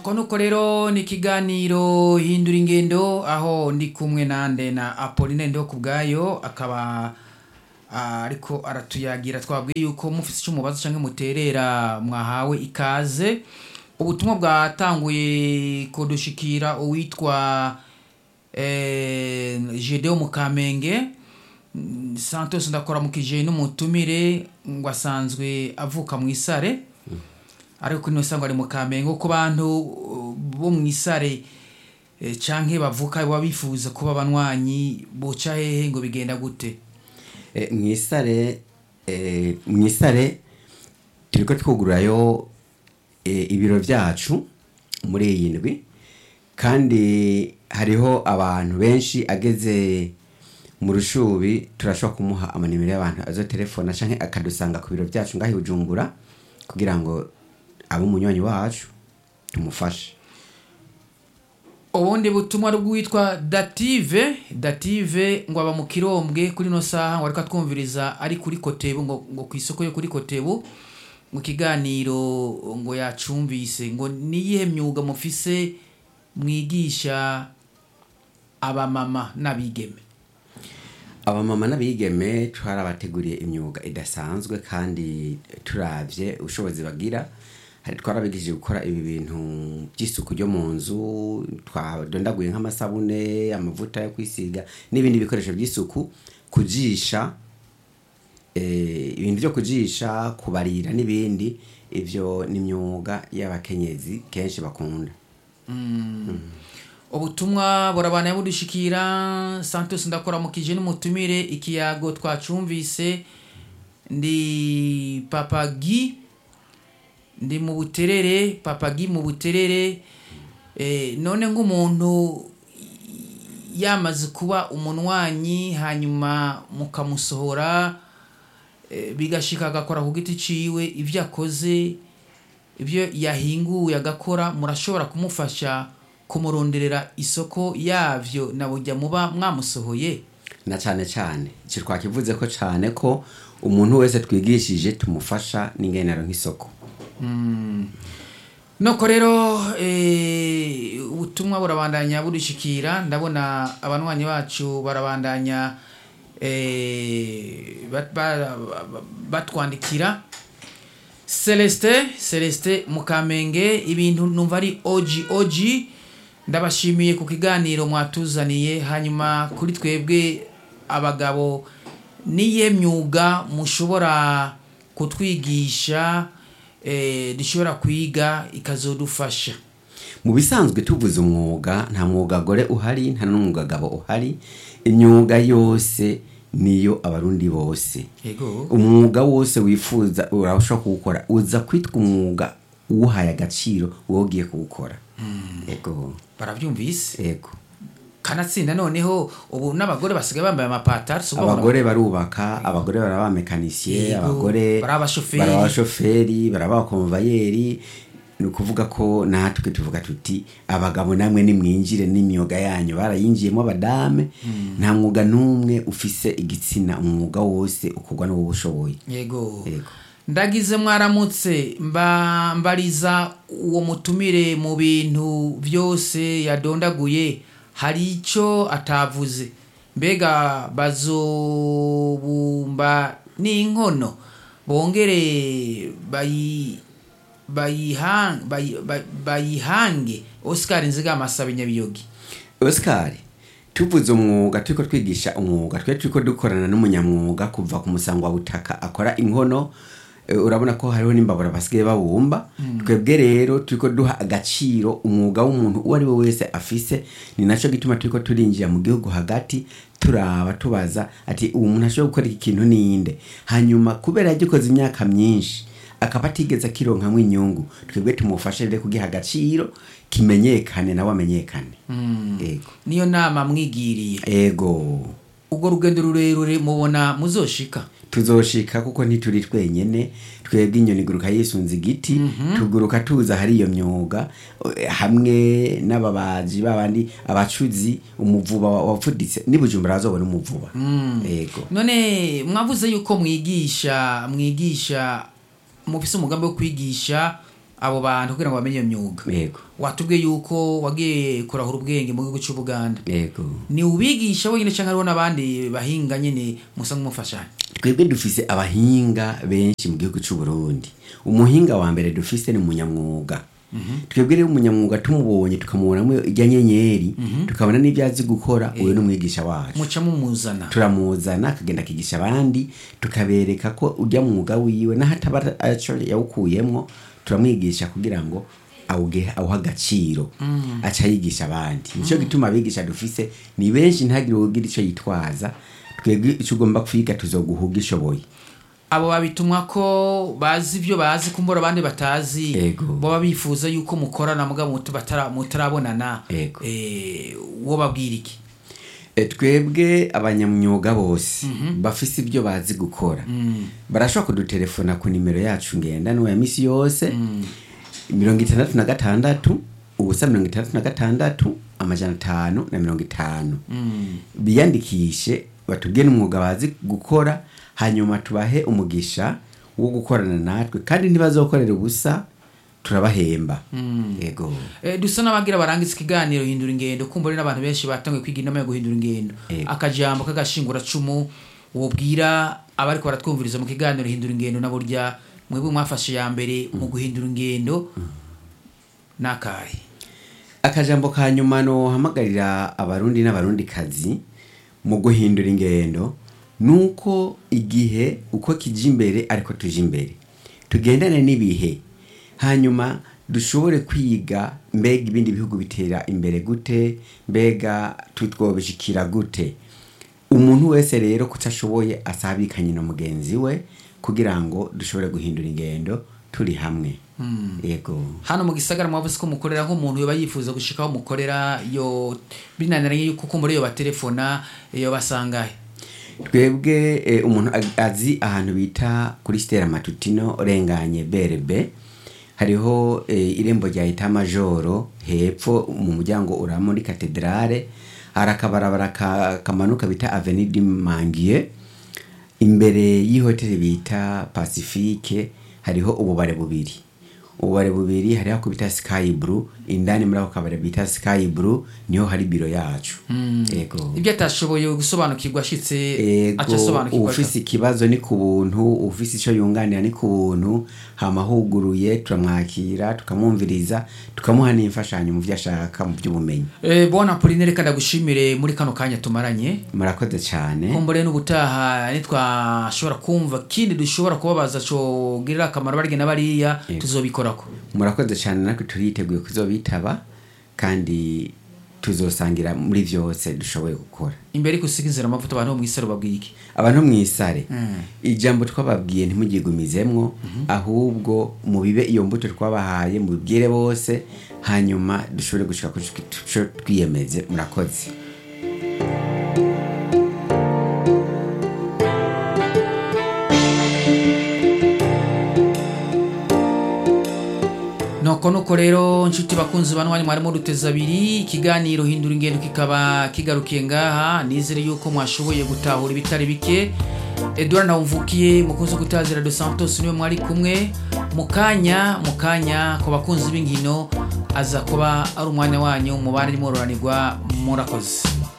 nuko rero ni ikiganiro hindura ingendo aho ndi kumwe nande na Apolline Ndokubwayo akaba ariko aratuyagira twabwiye yuko mufise icyo mubazo canke muterera mwahawe ikaze. Ubutumwa bwatanguye kudushikira uwitwa Jedeo Mukamenge Santos ndakora mukije n'umutumire ngo asanzwe avuka mu Isare ariko kino sangwa ari mu Kamenge ko bantu bo mu Isare canke bavuka babifuza kuba banwanyi boca hehe ngo bigenda gute? Mwisare turiko twugurayo ibiro byacu muri iyi ndwi kandi hariho abantu benshi ageze mu rushubi turashobora kumuha amanimero y'abantu azo telefone canke akadusanga ku biro byacu ngahi Bujumbura kugira ngo abo munywanyi wacu tumufashe. Ubundi butumwa rwitwa Dative ngo aba mu Kirombwe kuri no saha ngo ariko twumviriza ari kuri Kotebu ngo kwisoko yo kuri Kotebu mu kiganiro ngo yacumvise ngo niyihe myuga mufise mwigisha abamama n'abigeme. Abamama n'abigeme twarabateguriye imyuga idasanzwe kandi turavye ushobozi bagira. Hari twarabigije gukora ibi bintu by'isuku ryo mu nzu twadondaguye nk'amasabune amavuta yo kwisiga n'ibindi bikoresho by'isuku kujisha ibintu byo kujisha kubarira n'ibindi ivyo ni imyuga y'abakenyezi kenshi bakunda. Ubutumwa burabana budushikira Santos ndakora mukije n'umutumire ikiyago twacumvise ndi Papa Guy ndi mu Buterere Papa Guy mu Buterere none nk'umuntu yamaze kuba umunwanyi hanyuma mukamusohora bigashika agakora ku giti ciwe ivyo akoze ivyo yahinguye agakora murashobora kumufasha kumuronderera isoko yavyo nabujya muba mwamusohoye na cyane cyo twakivuze ko cyane ko umuntu wese twigishije tumufasha n'ingenero nk'isoko. Noko rero ubutumwa burabandanya budushikira ndabona abanwanyi bacu barabandanya batwandikira. Celeste Mukamenge ibintu numva ari oji ndabashimiye ku kiganiro mwatuzaniye hanyuma kuri twebwe abagabo niye myuga mushobora kutwigisha dushobora kwiga ikazodufasha. Mu bisanzwe tuvuze umwuga nta mwuga gore uhari nta n'umwuga gabo uhari imyuga yose niyo abarundi bose. Yego umwuga wose wifuza urashobora kuwukora uza kwitwa umwuga uhaye agaciro wogiye kuwukora. Yego baravyumvise. Yego kanatsinda noneho ubu n'abagore basigaye bambaye amapataro abagore barubaka abagore baraba mekanisye abagore barabashoferi baraba konvayeri ni ukuvuga ko natwe tuvuga tuti abagabo namwe nimwinjire n'imyuga yanyu barayinjiyemo abadame nta mwuga numwe ufise igitsina umwuga wose ukorwa n'uwo bushoboye. Yego ndagize mwaramutse mbariza uwo mutumire mu bintu byose yadondaguye hari ico atavuze mbega bazobumba n'inkono bongere bayihange. Oscar Nzigama asaba Nyabiyogi. Oscar tuvuze umwuga turiko twigisha umwuga turiko dukorana n'umunyamwuga kuva ku musango wa butaka akora inkono urabona ko hariho n'imbabura basigaye babumba. Twebwe rero turiko duha agaciro umwuga w'umuntu uwo ari we wese afise ni naco gituma turiko turinjira mu gihugu hagati turaba tubaza ati umuntu ashobora gukora ikintu ninde hanyuma kubera yagikoze imyaka myinshi akaba atigeze akironkamwe inyungu twebwe tumufashe rero kugiha agaciro kimenyekane nawe amenyekane. Yego niyo nama mwigiriye. Yego ubwo rugendo rurerure mubona muzoshika. Tuzoshika kuko ntituri twenyene twebwe inyoni guruka yisunze igiti tuguruka tuza hari iyo myuga hamwe n'ababaji babandi abacuzi umuvuba wapfuditse ni Bujumbura azobona umuvuba. Yego none mwavuze yuko mwigisha mufise umugambi wo kwigisha abo bantu kugira ngo bamenye iyo myuga. yego Watubwiye yuko wagiye kurahura ubwenge mu gihugu cy'u Buganda. yego Ni ubigisha wenyine cyangwa hariho n'abandi bahinga nyine musa nk'umufashanya? twebwe dufise abahinga benshi mu gihugu cy'u Burundi. Umuhinga wa mbere dufise ni umunyamwuga. Twebwe rero umunyamwuga tumubonye tukamubonamo ijya nyenyeri tukabona n'ibyo azi gukora, uyu ni umwigisha wacu. Muca mumuzana. Turamuzana akagenda akigisha abandi, tukabereka ko ujya mwuga wiwe na hataba aco yawukuyemwo, turamwigisha kugira ngo awuha agaciro, aca yigisha abandi. Nico gituma abigisha dufise ni benshi, ntagire ugira ico yitwaza. Twebwe ico ugomba kwiga tuzoguhuga ishoboye. Abo babitumwa ko bazi ibyo bazi kumbora abandi batazi, Ego. baba bifuza yuko mukorana mugabo mutarabonana, Ego. wo babwira iki? Twebwe abanyamyuga bose bafise ibyo bazi gukora, barashobora kudutelefona ku nimero yacu ngendanwa ya misi yose 66 ubusa 66 550. Biyandikishe batubwiye n'umwuga bazi gukora, hanyuma tubahe umugisha wo gukorana natwe, kandi ntibazokorera ubusa, turabahemba. Yego. Dusa n'abagira barangiza ikiganiro hindura ingendo, kumbura n'abantu benshi batangiye kwiga inama yo guhindura ingendo. Akajambo kagashingura cumu wobwira abari ko baratwumviriza mu kiganiro hindura ingendo na burya mwebwe mwafashe ya mbere mu guhindura ingendo nakaye. Akajambo ka nyuma no hamagarira abarundi n'abarundi kazi mu guhindura ingendo nuko igihe uko kije imbere ariko tuje imbere, tugendane n'ibihe, hanyuma dushobore kwiga mbega ibindi bihugu bitera imbere gute, mbega tutwobishikira gute. Umuntu wese rero kutashoboye asabikanye na mugenzi we kugira ngo dushobore guhindura ingendo turi hamwe. Yego. Hano mu gisagara mwavuze ko mukorera nk'umuntu yoba yifuza gushikaho mukorera yo binaniranye yuko kumbura yo batelefona yo basangaye. Twebwe umuntu azi ahantu bita kuri Stella Matutino orenganye berebe, hariho irembo rya Eta Majoro hepfo mu muryango ura muri katedrale, harakabarabara kamanuka bita Avenue du Mangier, imbere y'ihoteli bita Pacifique hariho ububare bubiri hariho ko bita Sky Blue, indani muri ako kabare bita Sky Blue niho hari biro yacu. Yego. Ibyo atashoboye gusobanukirwa ashitse aca sobanukirwa. Ufise ikibazo ni ku buntu, ufise ico yunganira ni ku buntu, hamahuguruye turamwakira tukamwumviriza tukamuha n'imfashanyo mu vyashaka mu by'ubumenyi. Bona Apollinaire kandi gushimire muri kano kanya tumaranye. Murakoze cyane. Kumbure n'ubutaha nitwashobora kumva kindi dushobora kubabaza cyo girira akamaro barigena bariya tuzobikorako. Murakoze cyane, natwe turiteguye kuzobitaba kandi tuzosangira muri vyose dushoboye gukora. Imbere kusiginzira amavuta abantu mu isaro babwiki. Abantu mw'isare ijambo twababwiye ntimugigumizemwo, ahubwo mubibe iyo mbuto twabahaye mubibwire bose, hanyuma dushobore gushika ku twiyemeze. Murakoze. Nuko rero nshuti bakunzi banwanye mwarimo duteza abiri, ikiganiro hindura ingendo kikaba kigarukiye ngaha. Nizere yuko mwashoboye gutahura ibitari bike. Edouard Nawumvukiye mukunzi gutazira de Santos niwe mwari kumwe. Mukanya ku bakunzi b'inkino aza kuba ari umwanya wanyu mubari muroranirwa. Murakoze.